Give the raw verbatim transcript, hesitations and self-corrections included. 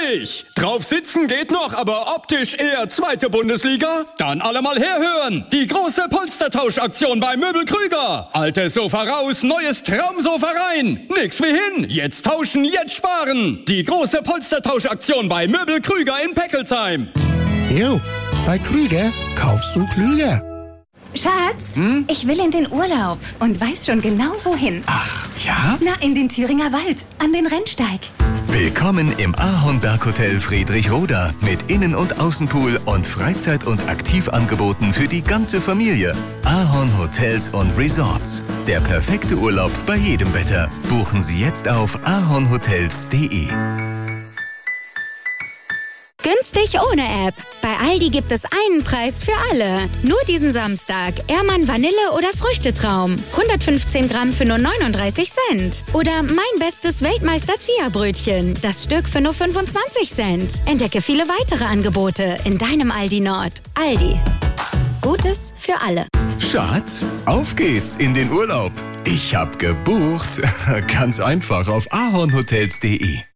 nicht. Drauf sitzen geht noch, aber optisch eher zweite Bundesliga? Dann alle mal herhören. Die große Polstertauschaktion bei Möbel Krüger. Altes Sofa raus, neues Traumsofa rein. Nix wie hin. Jetzt tauschen, jetzt sparen. Die große Polstertauschaktion bei Möbel Krüger in Peckelsheim. Jo, bei Krüger kaufst du klüger. Schatz, hm? ich will in den Urlaub und weiß schon genau wohin. Ach, ja? Na, in den Thüringer Wald, an den Rennsteig. Willkommen im Ahornberghotel Friedrichroda mit Innen- und Außenpool und Freizeit- und Aktivangeboten für die ganze Familie. Ahorn Hotels und Resorts. Der perfekte Urlaub bei jedem Wetter. Buchen Sie jetzt auf ahornhotels punkt de. Günstig ohne App. Bei Aldi gibt es einen Preis für alle. Nur diesen Samstag. Ehrmann Vanille oder Früchtetraum. hundertfünfzehn Gramm für nur neununddreißig Cent. Oder Mein Bestes Weltmeister Chia-Brötchen. Das Stück für nur fünfundzwanzig Cent. Entdecke viele weitere Angebote in deinem Aldi Nord. Aldi. Gutes für alle. Schatz, auf geht's in den Urlaub. Ich hab gebucht. Ganz einfach auf ahornhotels punkt de.